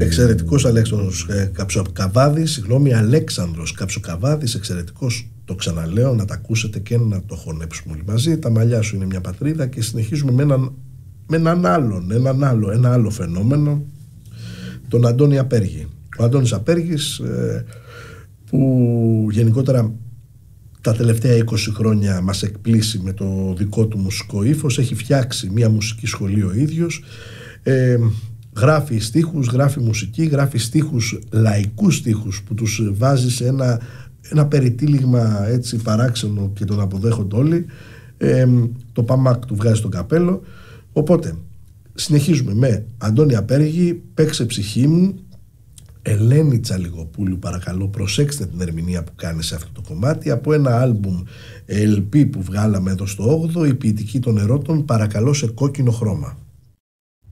Εξαιρετικός Αλέξανδρος Καψοκαβάδης, Αλέξανδρος Καψοκαβάδης, εξαιρετικός, το ξαναλέω, να τα ακούσετε και να το χωνέψουμε όλοι μαζί. Τα μαλλιά σου είναι μια πατρίδα. Και συνεχίζουμε με ένα άλλο φαινόμενο, τον Αντώνη Απέργη. Ο Αντώνης Απέργης, που γενικότερα τα τελευταία 20 χρόνια μας εκπλήσει με το δικό του μουσικό ύφος, έχει φτιάξει μια μουσική σχολή ο ίδιος, γράφει στίχους, γράφει μουσική, γράφει στίχους, λαϊκούς στίχους που τους βάζει σε ένα περιτύλιγμα έτσι παράξενο και τον αποδέχονται όλοι. Το παμάκ του βγάζει τον καπέλο. Οπότε συνεχίζουμε με Αντώνη Απέργη, Παίξε ψυχή μου. Ελένη Τσαλιγοπούλου, παρακαλώ προσέξτε την ερμηνεία που κάνει σε αυτό το κομμάτι, από ένα άλμπουμ LP που βγάλαμε εδώ στο 8ο, η ποιητική των ερώτων, παρακαλώ σε κόκκινο χρώμα.